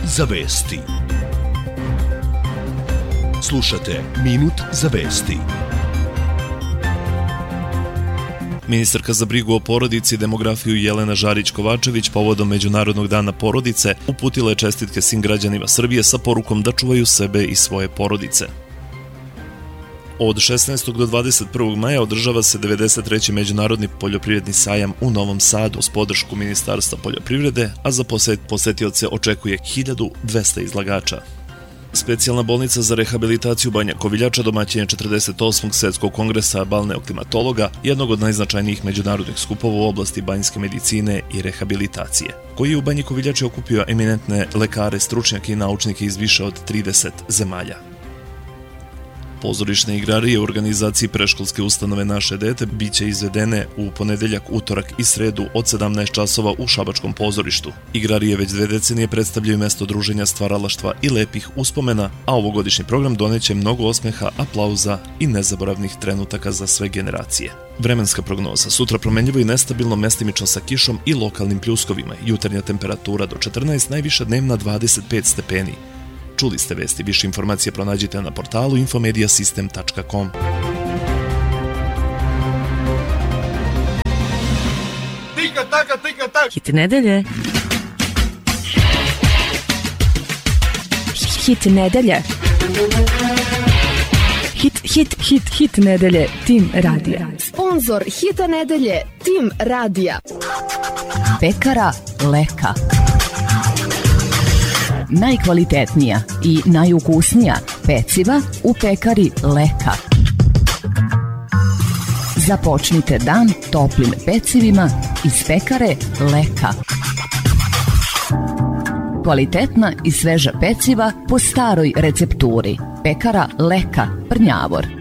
za vesti. Slušate Minut za vesti. Ministarka za brigu o porodici i demografiju Jelena Žarić-Kovačević povodom Međunarodnog dana porodice uputila je čestitke svim građanima Srbije sa porukom da čuvaju sebe i svoje porodice. Od 16. do 21. maja održava se 93. Međunarodni poljoprivredni sajam u Novom Sadu uz podršku Ministarstva poljoprivrede, a za posetioce očekuje 1200 izlagača. Specijalna bolnica za rehabilitaciju Banja Koviljača domaćin je 48. svetskog kongresa balneoklimatologa, jednog od najznačajnijih međunarodnih skupova u oblasti banjske medicine i rehabilitacije, koji je u Banji Koviljači okupio eminentne lekare, stručnjake i naučnike iz više od 30 zemalja. Pozorišne igrarije u organizaciji predškolske ustanove Naše dete biće izvedene u ponedeljak, utorak i sredu od 17 časova u Šabačkom pozorištu. Igrarije već 2 decenije predstavljaju mesto druženja, stvaralaštva i lepih uspomena, a ovogodišnji program doneće mnogo osmeha, aplauza i nezaboravnih trenutaka za sve generacije. Vremenska prognoza: sutra promenljivo i nestabilno, mestimično sa kišom i lokalnim pljuskovima, jutarnja temperatura do 14, najviša dnevna 25 stepeni. Čuli ste vesti, više informacija pronađite na portalu infomediasystem.com. Tika tak. Hit nedelje. Hit nedelje. Hit nedelje. Tim radija. Sponzor hita nedelje. Tim radija. Pekara Leka. Najkvalitetnija i najukusnija peciva u pekari Leka. Započnite dan toplim pecivima iz pekare Leka. Kvalitetna i sveža peciva po staroj recepturi. Pekara Leka, Prnjavor.